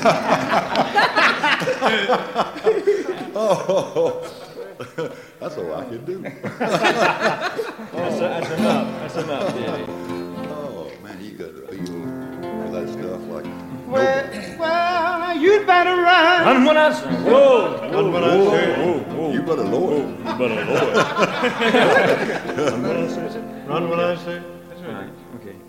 Oh, that's all I can do. That's enough. That's enough, Daddy. Oh, man, you got to feel all that stuff like Well, you'd better run. Run when I say. Whoa. Run when I say. you better lower it. You better lower it. Run when I say. That's right. Okay.